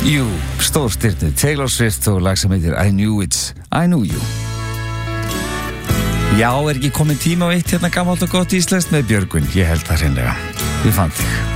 Jú, stórstyrnu Taylor Swift og lag sem heitir I Knew You. Já, ekki komin tíma á eitt hérna gammalt og gott íslenskt með Björgvin? Ég held það hreinlega. Ég fann þig.